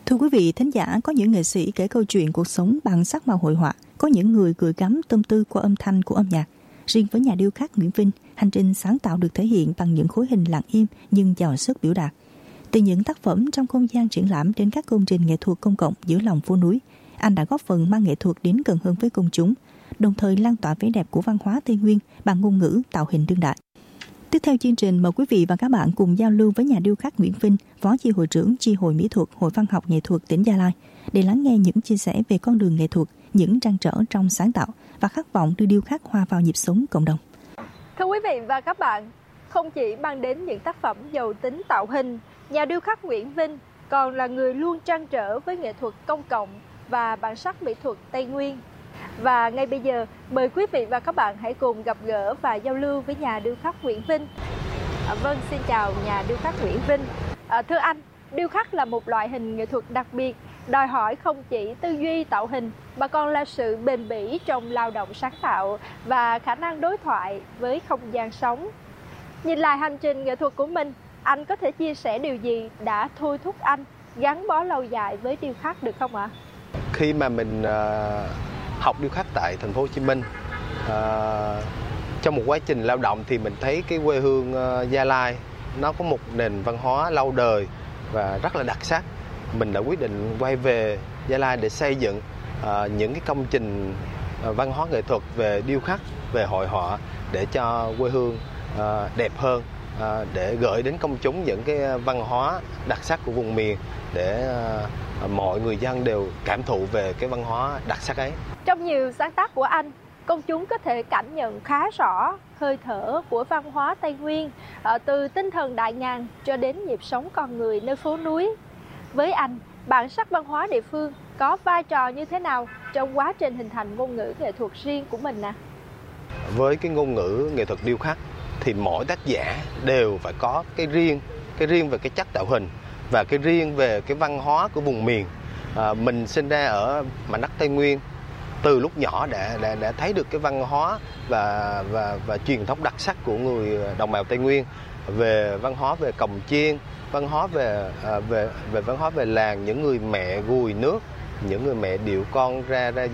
Thưa quý vị thính giả, có những nghệ sĩ kể câu chuyện cuộc sống bằng sắc màu hội họa, có những người gửi gắm tâm tư qua âm thanh của âm nhạc. Riêng với nhà điêu khắc Nguyễn Vinh, hành trình sáng tạo được thể hiện bằng những khối hình lặng im nhưng giàu sức biểu đạt. Từ những tác phẩm trong không gian triển lãm đến các công trình nghệ thuật công cộng giữa lòng phố núi, anh đã góp phần mang nghệ thuật đến gần hơn với công chúng, đồng thời lan tỏa vẻ đẹp của văn hóa Tây Nguyên bằng ngôn ngữ tạo hình đương đại. Tiếp theo chương trình, mời quý vị và các bạn cùng giao lưu với nhà điêu khắc Nguyễn Vinh, Phó Chi hội trưởng Chi hội Mỹ thuật Hội Văn học Nghệ thuật tỉnh Gia Lai, để lắng nghe những chia sẻ về con đường nghệ thuật, những trăn trở trong sáng tạo và khát vọng đưa điêu khắc hòa vào nhịp sống cộng đồng. Thưa quý vị và các bạn, không chỉ mang đến những tác phẩm giàu tính tạo hình, nhà điêu khắc Nguyễn Vinh còn là người luôn trăn trở với nghệ thuật công cộng và bản sắc mỹ thuật Tây Nguyên. Và ngay bây giờ, mời quý vị và các bạn hãy cùng gặp gỡ và giao lưu với nhà điêu khắc Nguyễn Vinh. Vâng, xin chào nhà điêu khắc Nguyễn Vinh. Thưa anh, điêu khắc là một loại hình nghệ thuật đặc biệt, đòi hỏi không chỉ tư duy tạo hình mà còn là sự bền bỉ trong lao động sáng tạo và khả năng đối thoại với không gian sống. Nhìn lại hành trình nghệ thuật của mình, anh có thể chia sẻ điều gì đã thôi thúc anh gắn bó lâu dài với điêu khắc được không ạ? Khi mà mình học điêu khắc tại thành phố Hồ Chí Minh, trong một quá trình lao động thì mình thấy cái quê hương Gia Lai nó có một nền văn hóa lâu đời và rất là đặc sắc. Mình đã quyết định quay về Gia Lai để xây dựng những cái công trình văn hóa nghệ thuật về điêu khắc, về hội họa để cho quê hương đẹp hơn, để gửi đến công chúng những cái văn hóa đặc sắc của vùng miền để mọi người dân đều cảm thụ về cái văn hóa đặc sắc ấy. Trong nhiều sáng tác của anh, công chúng có thể cảm nhận khá rõ hơi thở của văn hóa Tây Nguyên, từ tinh thần đại ngàn cho đến nhịp sống con người nơi phố núi. Với anh, bản sắc văn hóa địa phương có vai trò như thế nào trong quá trình hình thành ngôn ngữ nghệ thuật riêng của mình nè? Với cái ngôn ngữ nghệ thuật điêu khắc thì mỗi tác giả đều phải có cái riêng về cái chất tạo hình và cái riêng về cái văn hóa của vùng miền. Mình sinh ra ở mảnh đất Tây Nguyên, từ lúc nhỏ đã thấy được cái văn hóa và truyền thống đặc sắc của người đồng bào Tây Nguyên, về văn hóa về cồng chiêng, văn hóa về văn hóa về làng, những người mẹ gùi nước, những người mẹ điệu con ra